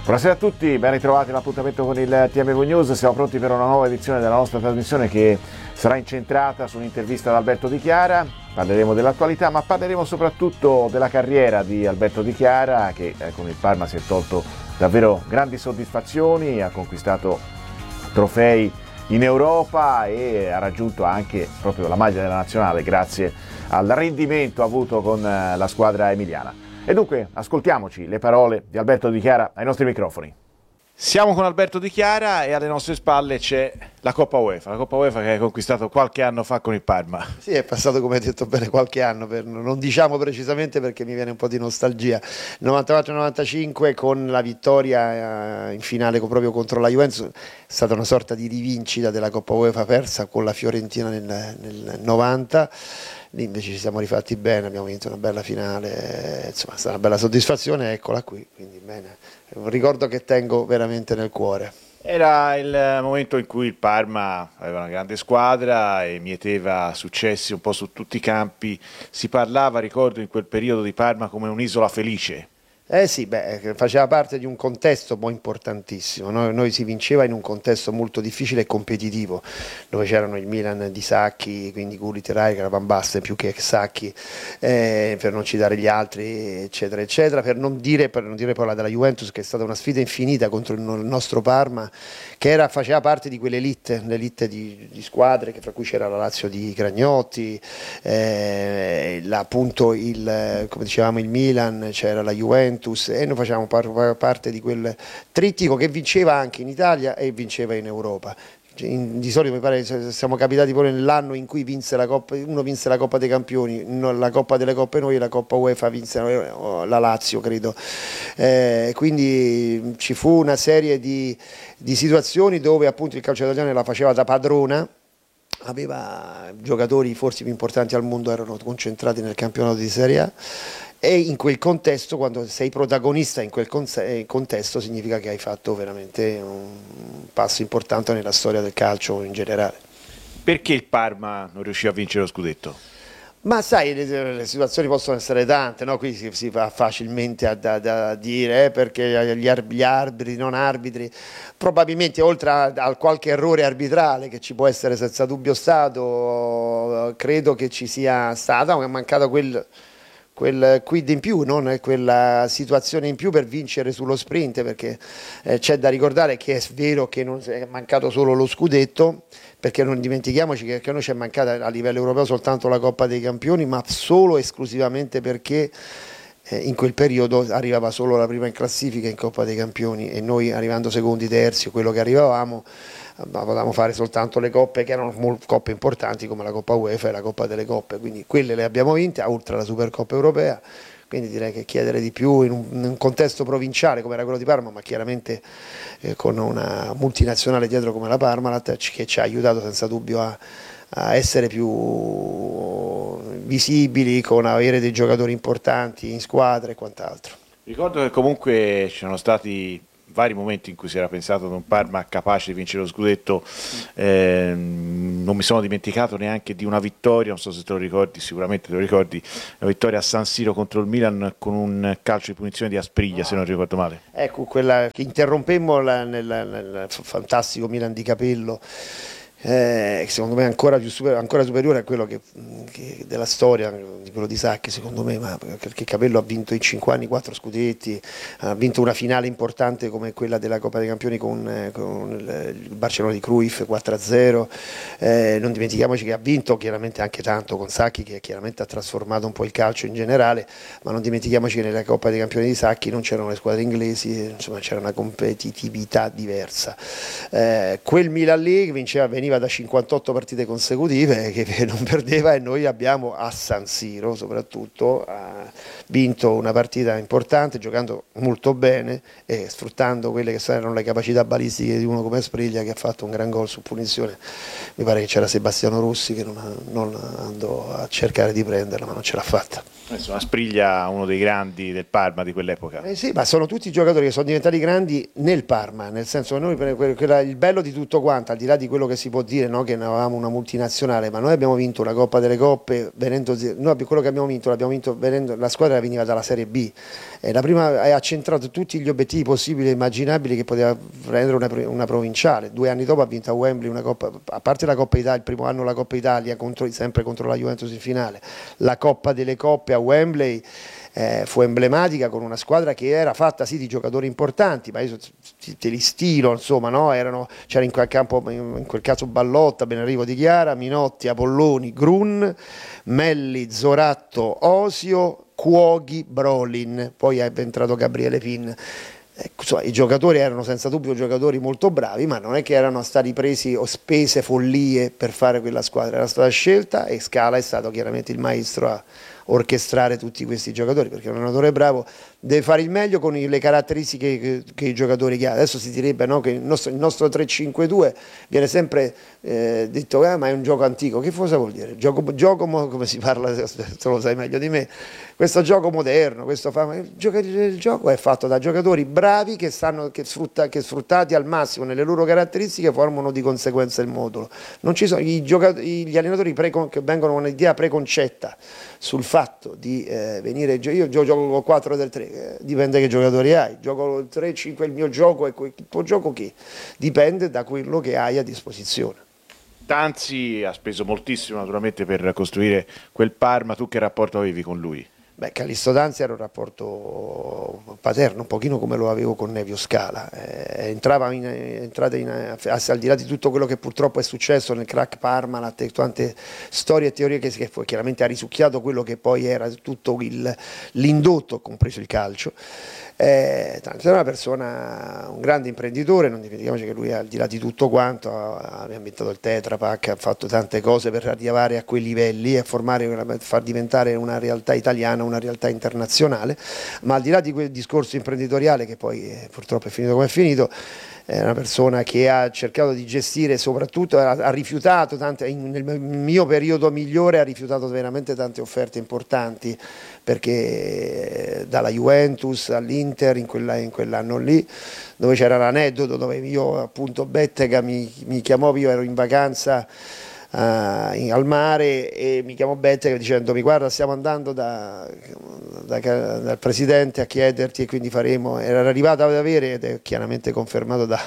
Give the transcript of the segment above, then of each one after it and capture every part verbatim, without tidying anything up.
Buonasera a tutti, ben ritrovati all'appuntamento con il T M V News. Siamo pronti per una nuova edizione della nostra trasmissione che sarà incentrata su un'intervista ad Alberto Di Chiara. Parleremo dell'attualità, ma parleremo soprattutto della carriera di Alberto Di Chiara, che eh, con il Parma si è tolto davvero grandi soddisfazioni, ha conquistato trofei in Europa e ha raggiunto anche proprio la maglia della nazionale grazie al rendimento avuto con la squadra emiliana. E dunque ascoltiamoci le parole di Alberto Di Chiara ai nostri microfoni. Siamo con Alberto Di Chiara e alle nostre spalle c'è la Coppa UEFA, la Coppa UEFA che hai conquistato qualche anno fa con il Parma. Sì, è passato, come hai detto bene, qualche anno, per, non diciamo precisamente perché mi viene un po' di nostalgia. novantaquattro novantacinque con la vittoria in finale proprio contro la Juventus, è stata una sorta di rivincita della Coppa UEFA persa con la Fiorentina nel, nel novanta. Lì invece ci siamo rifatti bene, abbiamo vinto una bella finale, insomma è stata una bella soddisfazione, eccola qui, quindi bene, è un ricordo che tengo veramente nel cuore. Era il momento in cui il Parma aveva una grande squadra e mieteva successi un po' su tutti i campi, si parlava, ricordo, in quel periodo di Parma come un'isola felice. Eh sì, beh, faceva parte di un contesto poi importantissimo, noi, noi si vinceva in un contesto molto difficile e competitivo, dove c'erano il Milan di Sacchi, quindi Gullit, Rijkaard, Van Basten più che Sacchi, eh, per non citare gli altri, eccetera, eccetera, per non dire, per non dire poi la della Juventus, che è stata una sfida infinita contro il nostro Parma, che era, faceva parte di quell'elite, l'elite di, di squadre, che fra cui c'era la Lazio di Cragnotti, eh, la, appunto il, come dicevamo il Milan, c'era la Juventus, e noi facciamo par- parte di quel trittico che vinceva anche in Italia e vinceva in Europa. In, di solito mi pare che siamo capitati pure nell'anno in cui vinse la Coppa, uno vinse la Coppa dei Campioni, la Coppa delle Coppe noi, la Coppa UEFA vinse la Lazio, credo. Eh, quindi ci fu una serie di, di situazioni dove appunto il calcio italiano la faceva da padrona, aveva giocatori forse più importanti al mondo, erano concentrati nel campionato di Serie A. E in quel contesto, quando sei protagonista in quel contesto, significa che hai fatto veramente un passo importante nella storia del calcio in generale. Perché il Parma non riuscì a vincere lo scudetto? Ma sai, le, le situazioni possono essere tante, no? Qui si, si va facilmente a da, da dire eh, perché gli, ar- gli arbitri, non arbitri, probabilmente oltre a, a qualche errore arbitrale che ci può essere senza dubbio stato, credo che ci sia stata, è mancato quel... quel quid in più, non quella situazione in più per vincere sullo sprint, perché eh, c'è da ricordare che è vero che non è mancato solo lo scudetto, perché non dimentichiamoci che, che a noi ci è mancata a livello europeo soltanto la Coppa dei Campioni, ma solo esclusivamente perché eh, in quel periodo arrivava solo la prima in classifica in Coppa dei Campioni e noi arrivando secondi, terzi, quello che arrivavamo, potevamo fare soltanto le coppe che erano coppe importanti come la Coppa UEFA e la Coppa delle Coppe, quindi quelle le abbiamo vinte, oltre alla Supercoppa europea, quindi direi che chiedere di più in un, in un contesto provinciale come era quello di Parma, ma chiaramente eh, con una multinazionale dietro come la Parmalat, che ci ha aiutato senza dubbio a, a essere più visibili, con avere dei giocatori importanti in squadra e quant'altro. Ricordo che comunque ci sono stati vari momenti in cui si era pensato ad un Parma capace di vincere lo scudetto, eh, non mi sono dimenticato neanche di una vittoria, non so se te lo ricordi, sicuramente te lo ricordi, una vittoria a San Siro contro il Milan con un calcio di punizione di Aspriglia, se non ricordo male. Ecco, quella che interrompemmo la, nel, nel fantastico Milan di Capello, eh, secondo me ancora, più super, ancora superiore a quello che, che della storia, di quello di Sacchi secondo me, ma perché Capello ha vinto in cinque anni quattro scudetti, ha vinto una finale importante come quella della Coppa dei Campioni con, con il Barcellona di Cruyff quattro a zero, eh, non dimentichiamoci che ha vinto chiaramente anche tanto con Sacchi, che chiaramente ha trasformato un po' il calcio in generale, ma non dimentichiamoci che nella Coppa dei Campioni di Sacchi non c'erano le squadre inglesi, insomma c'era una competitività diversa. Eh, quel Milan lì vinceva, veniva da cinquantotto partite consecutive che non perdeva, e noi abbiamo a San Siro soprattutto ha vinto una partita importante giocando molto bene e sfruttando quelle che erano le capacità balistiche di uno come Aspriglia, che ha fatto un gran gol su punizione. Mi pare che c'era Sebastiano Rossi che non, non andò a cercare di prenderla, ma non ce l'ha fatta. Insomma, Aspriglia, uno dei grandi del Parma di quell'epoca. Eh sì, ma sono tutti giocatori che sono diventati grandi nel Parma, nel senso che noi, il bello di tutto quanto, al di là di quello che si può dire, no, che ne avevamo una multinazionale, ma noi abbiamo vinto una Coppa delle Coppe venendo, noi quello che abbiamo vinto l'abbiamo vinto venendo, la squadra veniva dalla Serie B, e la prima ha centrato tutti gli obiettivi possibili e immaginabili che poteva prendere una, una provinciale. Due anni dopo ha vinto a Wembley una Coppa, a parte la Coppa Italia, il primo anno la Coppa Italia contro, sempre contro la Juventus in finale, la Coppa delle Coppe a Wembley. Eh, fu emblematica, con una squadra che era fatta sì di giocatori importanti, ma io te li stilo, insomma, no? Erano, c'era in quel campo, in quel caso Ballotta, Benarrivo Di Chiara, Minotti, Apolloni, Grun, Melli, Zoratto, Osio, Cuoghi, Brolin, poi è entrato Gabriele Pin. Eh, insomma, i giocatori erano senza dubbio giocatori molto bravi, ma non è che erano stati presi o spese follie per fare quella squadra, era stata scelta e Scala è stato chiaramente il maestro a orchestrare tutti questi giocatori, perché un allenatore bravo deve fare il meglio con le caratteristiche che, che i giocatori che ha. Adesso si direbbe, no, che il nostro, il nostro tre cinque due viene sempre eh, detto eh, ma è un gioco antico. Che cosa vuol dire? Gioco, gioco come si parla, te lo sai meglio di me, questo gioco moderno, questo fa, il, gioco, il gioco è fatto da giocatori bravi che, stanno, che, sfrutta, che sfruttati al massimo nelle loro caratteristiche formano di conseguenza il modulo. Non ci sono i gli allenatori precon, che vengono con un'idea preconcetta sul fatto di eh, venire, io gioco con quattro del tre, eh, dipende che giocatori hai, gioco il tre cinque, il mio gioco è il tuo gioco che dipende da quello che hai a disposizione. Tanzi ha speso moltissimo naturalmente per costruire quel Parma, tu che rapporto avevi con lui? Beh, Callisto Tanzi era un rapporto paterno, un pochino come lo avevo con Nevio Scala, eh, entrava in, entrate in, al di là di tutto quello che purtroppo è successo nel crack Parma, tante storie e teorie che, che poi chiaramente ha risucchiato quello che poi era tutto l'indotto, compreso il calcio. Eh, Tanzi era una persona, un grande imprenditore, non dimentichiamoci che lui al di là di tutto quanto ha inventato il Tetra Pak, ha fatto tante cose per arrivare a quei livelli e formare, far diventare una realtà italiana una realtà internazionale, ma al di là di quel discorso imprenditoriale che poi eh, purtroppo è finito come è finito, è una persona che ha cercato di gestire, soprattutto ha, ha rifiutato tante, in, nel mio periodo migliore ha rifiutato veramente tante offerte importanti, perché eh, dalla Juventus all'Inter in, quella, in quell'anno lì, dove c'era l'aneddoto dove io appunto Bettega mi, mi chiamò, io ero in vacanza Uh, in, al mare e mi chiamò Bettega dicendomi guarda stiamo andando da, da, dal presidente a chiederti e quindi faremo, era arrivato ad avere ed è chiaramente confermato da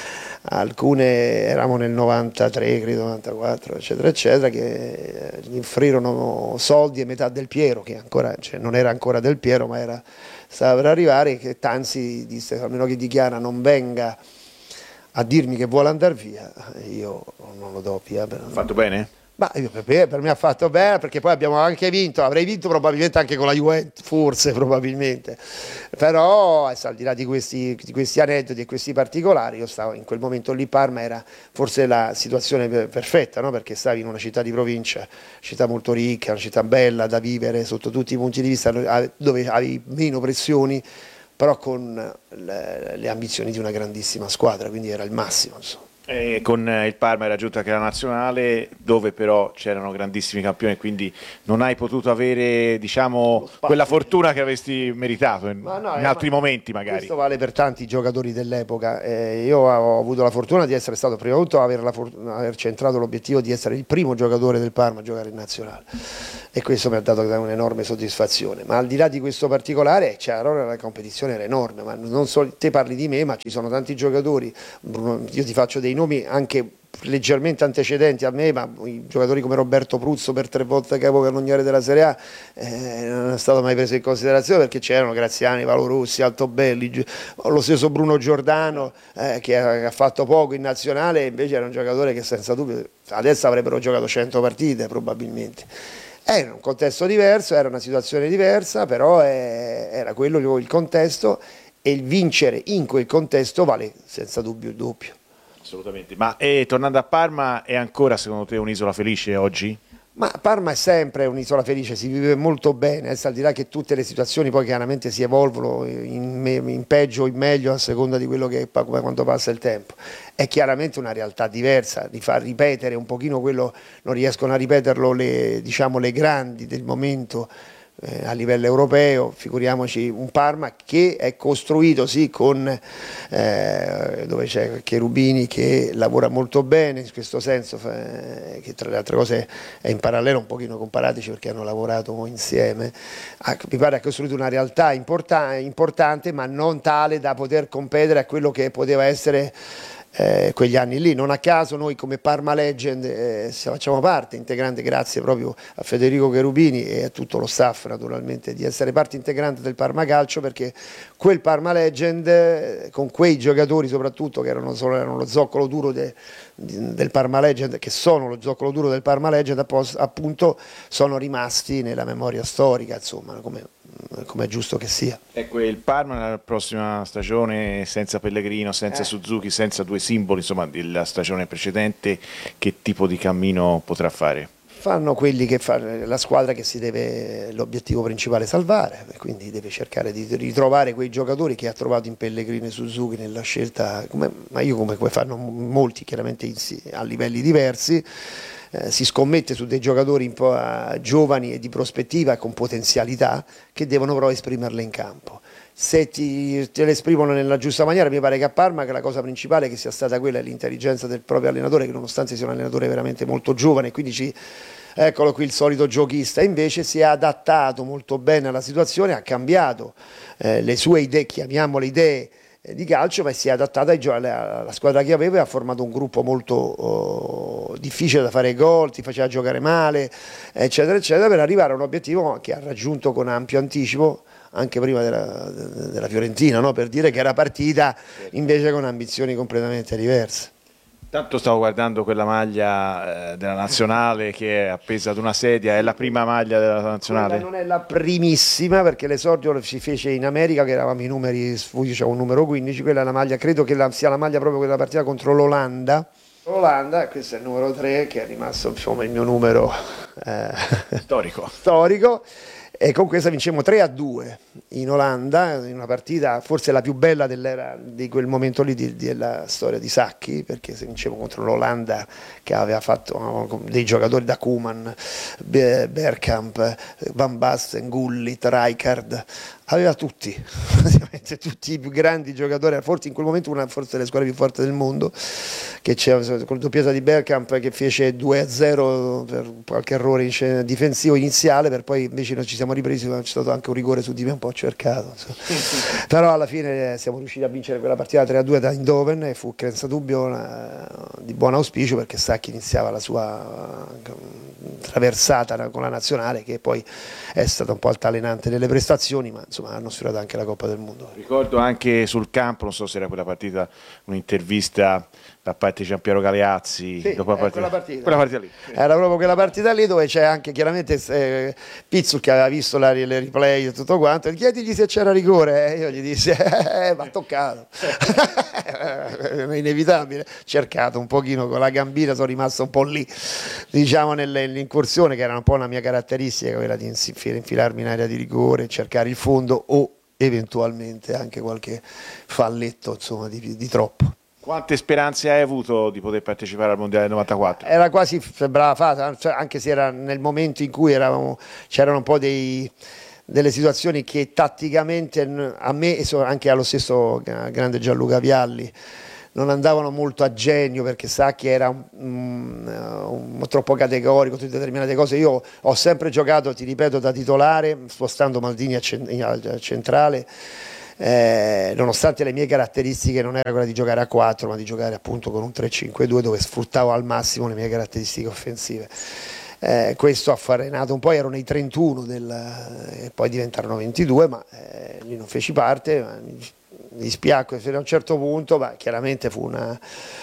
alcune, eravamo nel novantatré credo, novantaquattro eccetera eccetera, che gli offrirono soldi e metà del Piero, che ancora, cioè, non era ancora del Piero ma era, stava per arrivare, che Tanzi disse almeno che Di Chiara non venga a dirmi che vuole andare via, io non lo do via. Ha fatto bene? Ma per, per me ha fatto bene, perché poi abbiamo anche vinto, avrei vinto probabilmente anche con la Juventus, forse probabilmente, però al di là di questi, di questi aneddoti e questi particolari, io stavo in quel momento lì, Parma era forse la situazione perfetta, no? Perché stavi in una città di provincia, città molto ricca, una città bella da vivere sotto tutti i punti di vista, dove avevi meno pressioni, però con le, le ambizioni di una grandissima squadra, quindi era il massimo, insomma. E con il Parma hai raggiunto anche la nazionale, dove però c'erano grandissimi campioni, quindi non hai potuto avere, diciamo, quella fortuna che avresti meritato in, ma no, in altri ma momenti magari. Questo vale per tanti giocatori dell'epoca. Eh, io ho avuto la fortuna di essere stato, prima di tutto, aver, la aver centrato l'obiettivo di essere il primo giocatore del Parma a giocare in nazionale, e questo mi ha dato un'enorme soddisfazione. Ma al di là di questo particolare, cioè, allora la competizione era enorme, ma non solo te parli di me, ma ci sono tanti giocatori. Bruno, io ti faccio dei nomi anche leggermente antecedenti a me, ma i giocatori come Roberto Pruzzo, per tre volte capocannoniere della Serie A, eh, non è stato mai preso in considerazione, perché c'erano Graziani, Valorossi, Altobelli, lo stesso Bruno Giordano, eh, che ha, ha fatto poco in nazionale, invece era un giocatore che senza dubbio adesso avrebbero giocato cento partite probabilmente. Era un contesto diverso, era una situazione diversa, però è, era quello il contesto, e il vincere in quel contesto vale senza dubbio il doppio. Assolutamente. Ma e, tornando a Parma, è ancora secondo te un'isola felice oggi? Ma Parma è sempre un'isola felice, si vive molto bene, al di là che tutte le situazioni poi chiaramente si evolvono in, in peggio o in meglio a seconda di quello che è, quando passa il tempo. È chiaramente una realtà diversa, di far ripetere un pochino quello, non riescono a ripeterlo le, diciamo, le grandi del momento, eh, a livello europeo, figuriamoci un Parma che è costruito sì con eh, dove c'è Cherubini che lavora molto bene in questo senso, eh, che tra le altre cose è in parallelo un pochino comparatici perché hanno lavorato insieme, ah, mi pare ha costruito una realtà importa- importante ma non tale da poter competere a quello che poteva essere Eh, quegli anni lì. Non a caso noi come Parma Legend eh, facciamo parte integrante, grazie proprio a Federico Cherubini e a tutto lo staff naturalmente, di essere parte integrante del Parma Calcio, perché quel Parma Legend eh, con quei giocatori soprattutto che erano, solo, erano lo zoccolo duro de, di, del Parma Legend, che sono lo zoccolo duro del Parma Legend, appunto sono rimasti nella memoria storica, insomma, come come è giusto che sia. Ecco, il Parma nella prossima stagione senza Pellegrino, senza eh. Suzuki, senza due simboli insomma della stagione precedente, che tipo di cammino potrà fare? Fanno quelli che fa la squadra che si deve, l'obiettivo principale è salvare, quindi deve cercare di ritrovare quei giocatori che ha trovato in Pellegrino e Suzuki nella scelta, come, ma io come fanno molti chiaramente a livelli diversi. Eh, si scommette su dei giocatori un po' uh, giovani e di prospettiva con potenzialità che devono però esprimerle in campo. Se ti, te le esprimono nella giusta maniera, mi pare che a Parma che la cosa principale che sia stata quella è l'intelligenza del proprio allenatore, che nonostante sia un allenatore veramente molto giovane, quindi ci, eccolo qui il solito giochista, invece si è adattato molto bene alla situazione, ha cambiato eh, le sue idee, chiamiamole idee, di calcio, ma si è adattata ai alla, alla squadra che aveva e ha formato un gruppo molto oh, difficile da fare gol, ti faceva giocare male, eccetera, eccetera, per arrivare a un obiettivo che ha raggiunto con ampio anticipo anche prima della, della Fiorentina, no? Per dire che era partita invece con ambizioni completamente diverse. Tanto stavo guardando quella maglia eh, della nazionale che è appesa ad una sedia, è la prima maglia della nazionale? Quella non è la primissima perché l'esordio si fece in America, che eravamo i numeri, io c'avevo un numero quindici, quella è la maglia, credo che la, sia la maglia proprio quella partita contro l'Olanda. L'Olanda, questo è il numero tre che è rimasto insomma il mio numero eh, storico. storico. E con questa vincemmo tre a due in Olanda, in una partita forse la più bella dell'era di quel momento lì di, della storia di Sacchi, perché se vincemmo contro l'Olanda che aveva fatto no, dei giocatori da Koeman, Bergkamp, Van Basten, Gullit, Rijkaard, aveva tutti, tutti i più grandi giocatori, forse in quel momento una forse delle squadre più forti del mondo, che c'era con il doppietta di Bergkamp che fece due a zero per qualche errore difensivo iniziale, per poi invece noi ci siamo ripresi, c'è stato anche un rigore su di me un po' cercato, però alla fine siamo riusciti a vincere quella partita tre a due da Eindhoven e fu senza dubbio una, di buon auspicio, perché Sacchi iniziava la sua traversata con la nazionale, che poi è stata un po' altalenante nelle prestazioni, ma insomma hanno sfiorato anche la Coppa del Mondo. Ricordo anche sul campo, non so se era quella partita, un'intervista da parte di Giampiero Galeazzi, sì, dopo la partita. Quella partita. Quella partita lì. Era proprio quella partita lì dove c'è anche chiaramente eh, Pizzul che aveva visto la, le replay e tutto quanto, e chiedigli se c'era rigore, e io gli dissi eh, va toccato. È inevitabile, cercato un pochino con la gambina, sono rimasto un po' lì, diciamo nell'incursione che era un po' una mia caratteristica, quella di infilarmi in area di rigore, cercare il fondo o eventualmente anche qualche falletto insomma di, di troppo. Quante speranze hai avuto di poter partecipare al Mondiale novantaquattro? Era quasi sembrava fatta, cioè, anche se era nel momento in cui eravamo, c'erano un po' dei, delle situazioni che tatticamente a me e anche allo stesso grande Gianluca Vialli non andavano molto a genio, perché Sacchi era un, un, un, troppo categorico su determinate cose. Io ho sempre giocato, ti ripeto, da titolare, spostando Maldini a, cent- a centrale, eh, nonostante le mie caratteristiche non era quella di giocare a quattro, ma di giocare appunto con un tre cinque due dove sfruttavo al massimo le mie caratteristiche offensive. Eh, questo ha farenato un po', ero nei trentuno del, e poi diventarono ventidue, ma eh, lì non feci parte, ma mi dispiacque fino a un certo punto, ma chiaramente fu una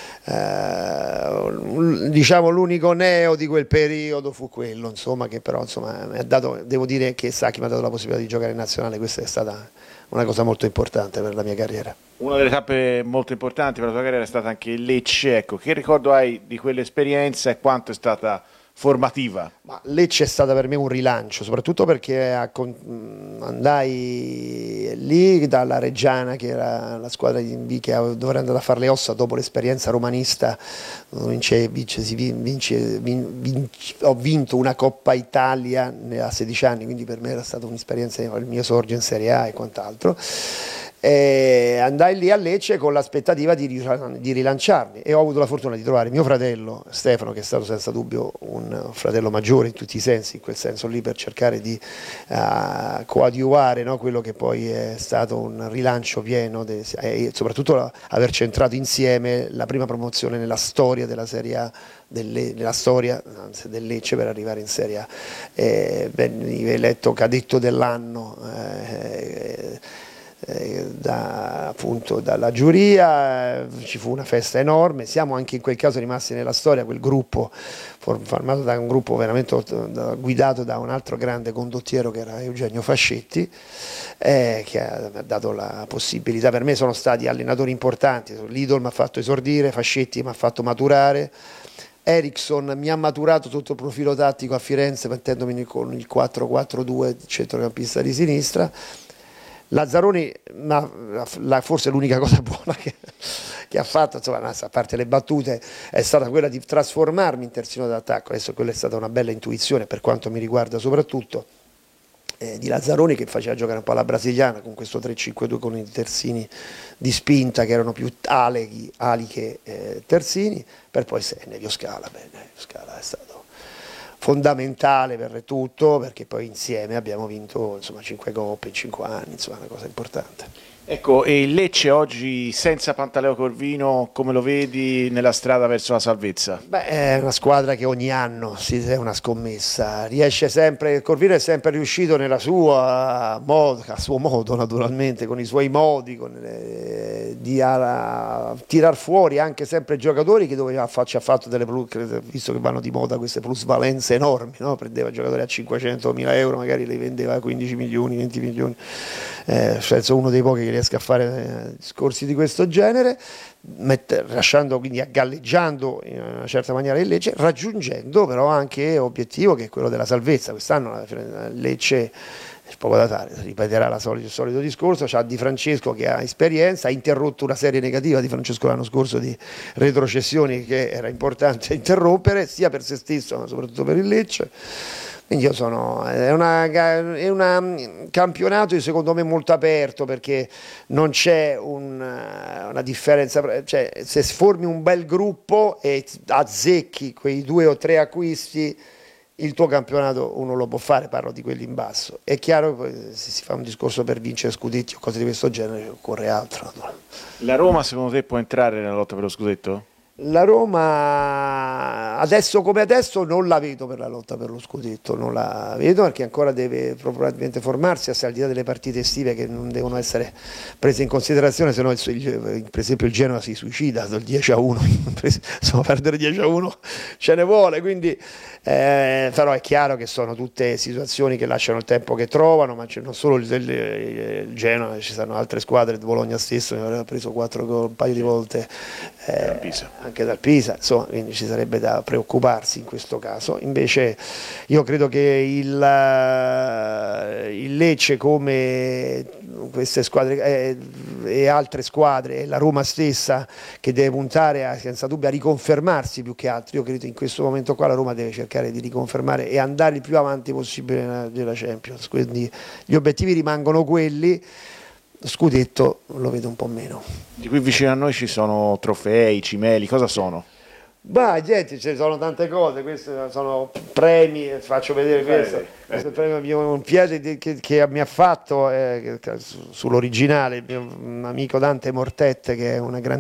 eh, diciamo l'unico neo di quel periodo fu quello, insomma, che però insomma mi ha dato, devo dire che Sacchi mi ha dato la possibilità di giocare in nazionale, questa è stata una cosa molto importante per la mia carriera. Una delle tappe molto importanti per la tua carriera è stata anche il Lecce, ecco, che ricordo hai di quell'esperienza e quanto è stata formativa? Ma Lecce è stata per me un rilancio, soprattutto perché andai lì dalla Reggiana, che era la squadra di, che dovrei andare a fare le ossa dopo l'esperienza romanista. Vince, vince, vince, vince, ho vinto una Coppa Italia a sedici anni, quindi per me era stata un'esperienza, il mio esordio in Serie A e quant'altro. E andai lì a Lecce con l'aspettativa di, di rilanciarmi, e ho avuto la fortuna di trovare mio fratello Stefano, che è stato senza dubbio un fratello maggiore in tutti i sensi, in quel senso lì, per cercare di uh, coadiuvare, no, quello che poi è stato un rilancio pieno de, e soprattutto la, aver centrato insieme la prima promozione nella storia della Serie A, delle, nella storia anzi, del Lecce, per arrivare in Serie A. Eh, venni eletto cadetto dell'anno eh, Da, appunto dalla giuria, ci fu una festa enorme, siamo anche in quel caso rimasti nella storia, quel gruppo formato da un gruppo veramente da, guidato da un altro grande condottiero che era Eugenio Fascetti, eh, che ha, ha dato la possibilità, per me sono stati allenatori importanti, Lidl mi ha fatto esordire, Fascetti mi ha fatto maturare, Eriksson mi ha maturato sotto il profilo tattico a Firenze, mettendomi con il quattro quattro due centrocampista di sinistra. Lazzaroni, ma la, forse l'unica cosa buona che, che ha fatto, insomma, a parte le battute, è stata quella di trasformarmi in terzino d'attacco. Adesso quella è stata una bella intuizione per quanto mi riguarda, soprattutto eh, di Lazzaroni, che faceva giocare un po' alla brasiliana con questo tre cinque due con i terzini di spinta che erano più ali, ali che eh, terzini, per poi se Nevio Scala, beh, Nevio Scala è stato fondamentale per tutto, perché poi insieme abbiamo vinto insomma cinque coppe in cinque anni, insomma una cosa importante. Ecco, e il Lecce oggi senza Pantaleo Corvino, come lo vedi nella strada verso la salvezza? Beh, è una squadra che ogni anno si è una scommessa, riesce sempre, Corvino è sempre riuscito nella sua modo, a suo modo naturalmente, con i suoi modi, con le, di a, tirar fuori anche sempre giocatori che doveva ci ha fatto delle plus, visto che vanno di moda queste plusvalenze enormi, no? Prendeva giocatori a cinquecentomila euro, magari li vendeva a quindici milioni, venti milioni, eh, senza uno dei pochi che riesca a fare eh, discorsi di questo genere, mette, lasciando quindi galleggiando in una certa maniera il Lecce, raggiungendo però anche obiettivo che è quello della salvezza. Quest'anno il Lecce, poco da fare, ripeterà la solito, il solito discorso, c'ha Di Francesco che ha esperienza, ha interrotto una serie negativa di Francesco l'anno scorso di retrocessioni che era importante interrompere, sia per se stesso ma soprattutto per il Lecce. Quindi io sono, è, una, è un campionato secondo me molto aperto, perché non c'è un, una differenza, cioè se formi un bel gruppo e azzecchi quei due o tre acquisti, il tuo campionato uno lo può fare, parlo di quelli in basso. È chiaro che se si fa un discorso per vincere scudetti o cose di questo genere occorre altro. La Roma secondo te può entrare nella lotta per lo scudetto? La Roma adesso come adesso non la vedo per la lotta per lo scudetto, non la vedo perché ancora deve probabilmente formarsi, al di là delle partite estive che non devono essere prese in considerazione, se no il, il, per esempio il Genoa si suicida del dieci a uno, insomma perdere dieci a uno ce ne vuole, quindi eh, però è chiaro che sono tutte situazioni che lasciano il tempo che trovano, ma c'è non solo il, il, il Genoa, ci sono altre squadre, il Bologna stesso ne aveva preso quattro gol un paio di volte, eh, anche dal Pisa, insomma, quindi ci sarebbe da preoccuparsi in questo caso. Invece io credo che il, il Lecce, come queste squadre eh, e altre squadre, e la Roma stessa, che deve puntare a, senza dubbio a riconfermarsi più che altro, io credo che in questo momento qua la Roma deve cercare di riconfermare e andare il più avanti possibile nella, nella Champions, quindi gli obiettivi rimangono quelli. Scudetto lo vedo un po' meno. Di qui vicino a noi ci sono trofei, cimeli, cosa sono? Bah, gente, ci sono tante cose, questi sono premi, faccio vedere bene, questo, bene. questo è il premio mio, un piede che, che mi ha fatto eh, sull'originale il mio amico Dante Mortette, che è una grande